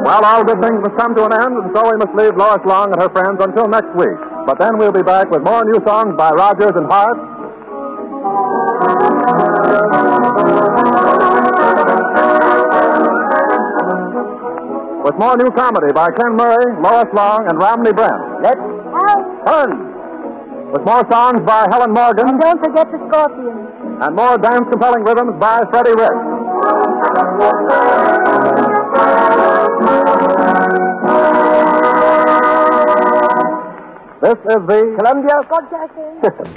Well, all good things must come to an end, and so we must leave Lois Long and her friends until next week. But then we'll be back with more new songs by Rogers and Hart. With more new comedy by Ken Murray, Lois Long, and Romney Brent. Let's Fun! With more songs by Helen Morgan. And don't forget the Scorpions. And more dance-compelling rhythms by Freddie Rich. This is the Columbia Broadcasting.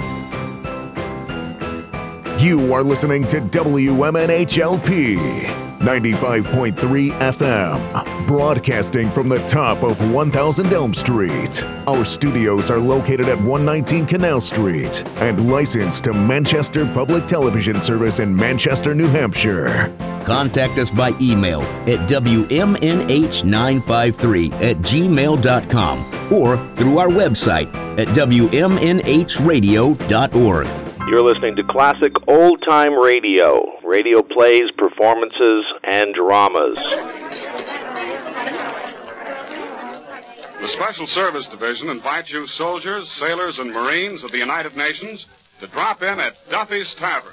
You are listening to WMNHLP 95.3 FM, broadcasting from the top of 1000 Elm Street. Our studios are located at 119 Canal Street and licensed to Manchester Public Television Service in Manchester, New Hampshire. Contact us by email at WMNH953@gmail.com or through our website at WMNHradio.org. You're listening to classic old-time radio plays, performances, and dramas. The Special Service Division invites you soldiers, sailors, and Marines of the United Nations to drop in at Duffy's Tavern.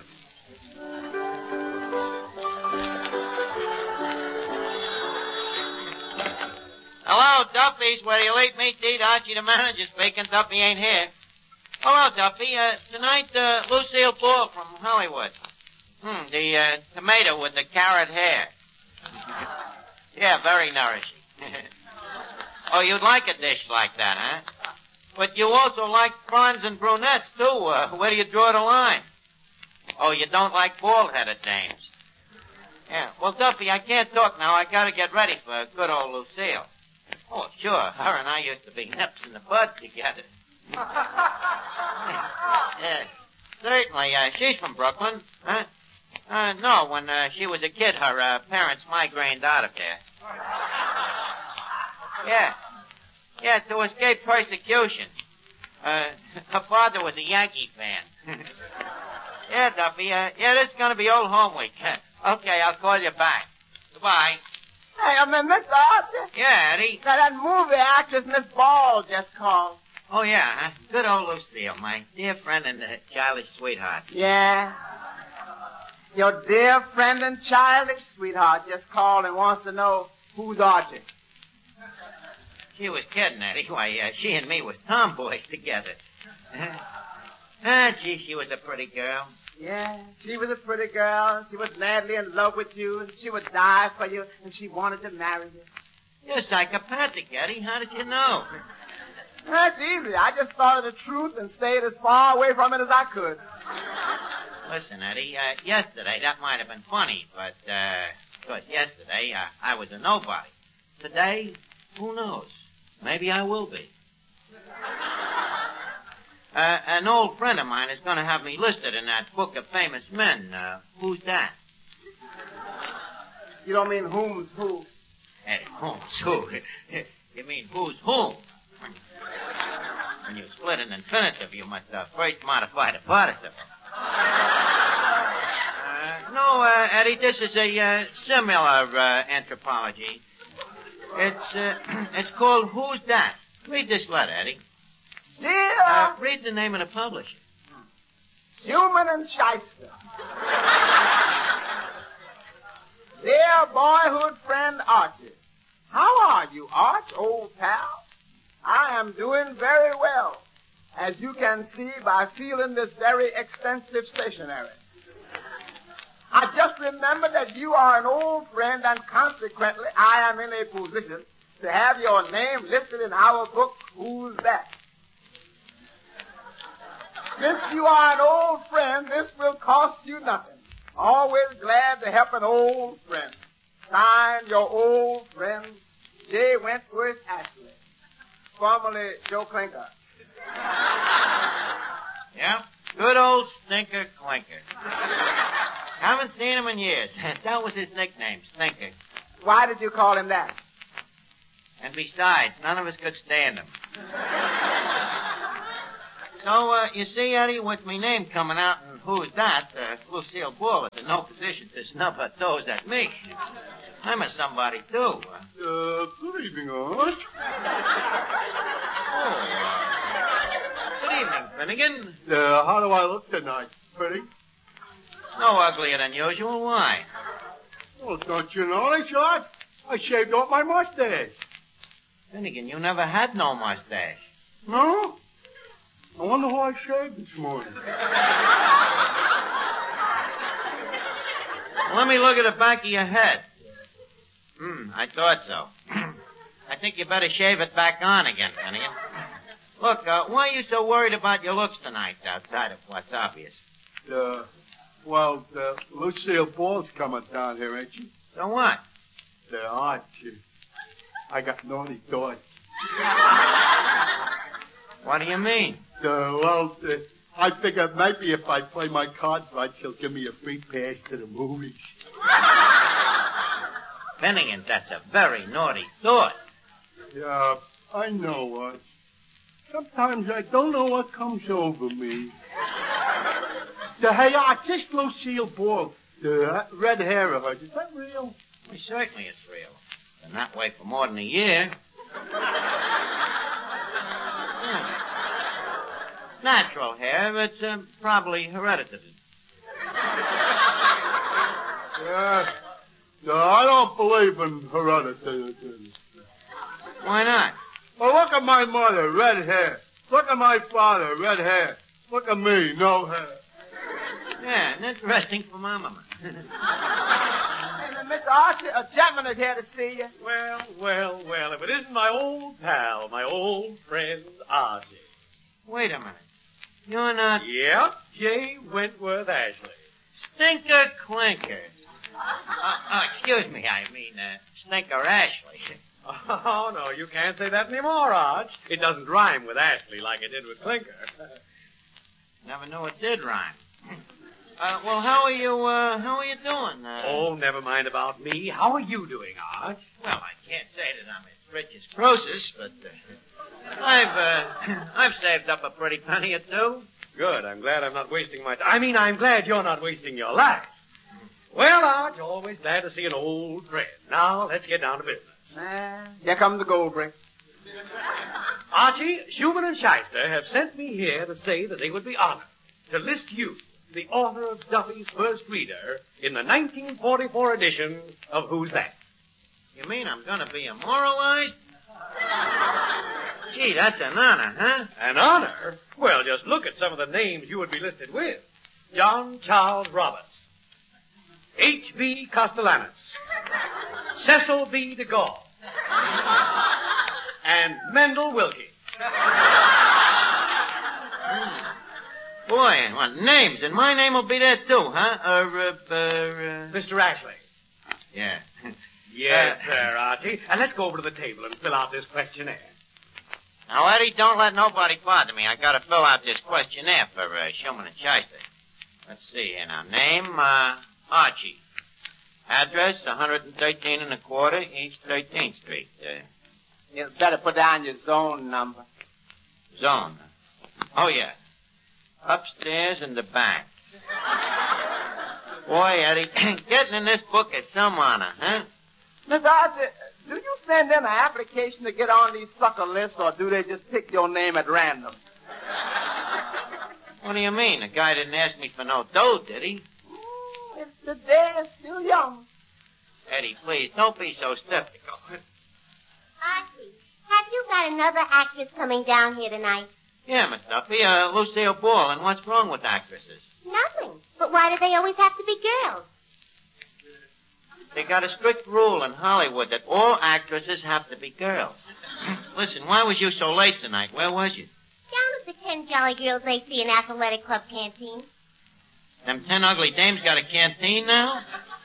Hello, Duffy's, where you late meet to eat. Archie the manager speaking. Duffy ain't here. Hello, Duffy. Tonight, Lucille Ball from Hollywood. The tomato with the carrot hair. Yeah, very nourishing. Oh, you'd like a dish like that, huh? But you also like blondes and brunettes, too. Where do you draw the line? Oh, you don't like bald-headed dames. Yeah, well, Duffy, I can't talk now. I gotta get ready for good old Lucille. Oh, sure. Her and I used to be nips in the bud together. Yeah, certainly. She's from Brooklyn, huh? No, when she was a kid, her parents migrained out of there. Yeah, to escape persecution. Her father was a Yankee fan. Yeah, Duffy, this is gonna be old home week. Okay, I'll call you back. Goodbye. Hey, Mr. Archer. Yeah, Eddie. That movie actress, Miss Ball, just called. Oh, yeah, huh? Good old Lucille, my dear friend and childish sweetheart. Yeah. Your dear friend and childish sweetheart just called and wants to know who's Archie. She was kidding, Eddie. Why, she and me was tomboys together. Gee, she was a pretty girl. Yeah, she was a pretty girl. She was madly in love with you, and she would die for you, and she wanted to marry you. You're psychopathic, Eddie. How did you know? That's easy. I just thought of the truth and stayed as far away from it as I could. Listen, Eddie, yesterday that might have been funny, but, yesterday I was a nobody. Today, who knows? Maybe I will be. An old friend of mine is going to have me listed in that book of famous men. Who's that? You don't mean whom's who? Eddie, whom's who? You mean who's whom? When you split an infinitive, you must first modify the participle. No, Eddie, this is a similar anthropology. It's called Who's That? Read this letter, Eddie. Dear... read the name of the publisher. Human and Shyster. Dear boyhood friend Archie. How are you, Arch, old pal? I am doing very well, as you can see by feeling this very expensive stationery. I just remembered that you are an old friend, and consequently I am in a position to have your name listed in our book, Who's That? Since you are an old friend, this will cost you nothing. Always glad to help an old friend. Signed, your old friend, J. Wentworth Ashley, formerly Joe Clinker. Yep, good old Stinker Clinker. Haven't seen him in years. That was his nickname, Stinker. Why did you call him that? And besides, none of us could stand him. So, you see, Eddie, with me name coming out and Who's That, Lucille Ball is in no position to snub her toes at me. I'm a somebody, too. Good evening, Arch. Good evening, Finnegan. How do I look tonight? Pretty? No uglier than usual. Why? Well, don't you notice, Arch? I shaved off my mustache. Finnegan, you never had no mustache. No? I wonder who I shaved this morning. Let me look at the back of your head. I thought so. I think you better shave it back on again, Finnegan. Look, why are you so worried about your looks tonight, outside of what's obvious? Lucille Ball's coming down here, ain't she? So what? Arch, I got naughty thoughts. What do you mean? I figured maybe if I play my cards right, she'll give me a free pass to the movies. Finnegan, that's a very naughty thought. Yeah, I know, Arch. Sometimes I don't know what comes over me. Hey, Arch, this Lucille Ball, the red hair of hers, is that real? Well, certainly it's real. Been that way for more than a year. Natural hair, it's probably hereditary. Yeah. No, I don't believe in heredity. Why not? Well, look at my mother, red hair. Look at my father, red hair. Look at me, no hair. Yeah, and interesting for my mama. Hey, Mr. Archie, a gentleman is here to see you. Well, if it isn't my old pal, my old friend Archie. Wait a minute. You're not... Yep, J. Wentworth Ashley. Stinker Clinker. Excuse me, I mean, Stinker Ashley. Oh, no, you can't say that anymore, Arch. It doesn't rhyme with Ashley like it did with Clinker. Never knew it did rhyme. Well, how are you doing? Oh, never mind about me. How are you doing, Arch? Well, I can't say that I'm as rich as Croesus, but I've saved up a pretty penny or two. Good. I'm glad I'm not wasting my time. I mean, I'm glad you're not wasting your life. Well, Arch, always glad to see an old friend. Now, let's get down to business. Here comes the gold brick. Archie, Schumann and Shyster have sent me here to say that they would be honored to list you, the author of Duffy's First Reader, in the 1944 edition of Who's That? You mean I'm going to be immortalized? Gee, that's an honor, huh? An honor? Well, just look at some of the names you would be listed with. John Charles Roberts, H.B. Castellanos, Cecil B. DeGaulle, and Mendel Wilkie. Boy, what names? And my name will be there too, huh? Mr. Ashley. Yeah. Yes, sir, Archie. And let's go over to the table and fill out this questionnaire. Now, Eddie, don't let nobody bother me. I got to fill out this questionnaire for Schumann and Shyster. Let's see here now. Name, Archie. Address, 113 1/4 East 13th Street. You better put down your zone number. Zone. Oh, yeah. Upstairs in the back. Boy, Eddie, getting in this book is some honor, huh? Miss Archie, do you send them an application to get on these sucker lists, or do they just pick your name at random? What do you mean? The guy didn't ask me for no dough, did he? The day is still young. Eddie, please, don't be so skeptical. Archie, have you got another actress coming down here tonight? Yeah, Miss Duffy, Lucille Ball, and what's wrong with actresses? Nothing. But why do they always have to be girls? They got a strict rule in Hollywood that all actresses have to be girls. Listen, why was you so late tonight? Where was you? Down at the 10 Jolly Girls AC and Athletic Club canteen. Them 10 ugly dames got a canteen now?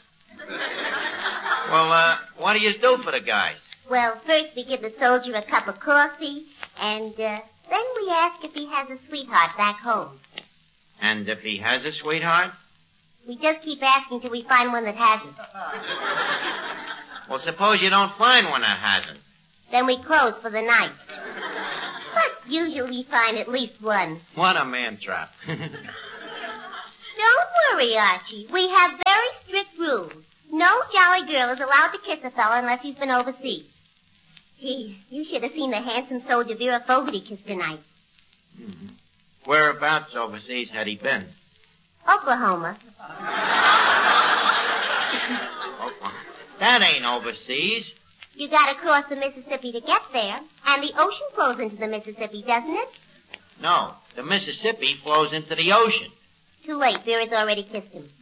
Well, what do you do for the guys? Well, first we give the soldier a cup of coffee, and then we ask if he has a sweetheart back home. And if he has a sweetheart? We just keep asking till we find one that hasn't. Well, suppose you don't find one that hasn't. Then we close for the night. But usually we find at least one. What a man trap. Don't worry, Archie. We have very strict rules. No jolly girl is allowed to kiss a fella unless he's been overseas. Gee, you should have seen the handsome soldier Vera Fogarty kiss tonight. Mm-hmm. Whereabouts overseas had he been? Oklahoma. That ain't overseas. You gotta cross the Mississippi to get there, and the ocean flows into the Mississippi, doesn't it? No, the Mississippi flows into the ocean. Too late. Vera's already kissed him.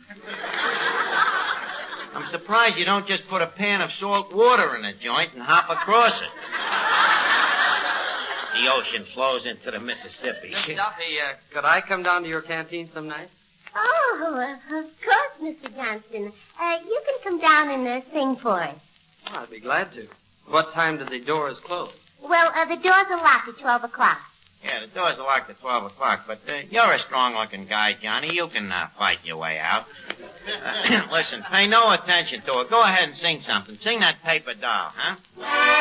I'm surprised you don't just put a pan of salt water in a joint and hop across it. The ocean flows into the Mississippi. Miss Duffy, could I come down to your canteen some night? Oh, of course, Mr. Johnston. You can come down and sing for us. Oh, I'd be glad to. What time do the doors close? Well, the doors are locked at 12 o'clock. Yeah, the doors are locked at 12 o'clock, but you're a strong-looking guy, Johnny. You can fight your way out. Listen, pay no attention to it. Go ahead and sing something. Sing that paper doll, huh?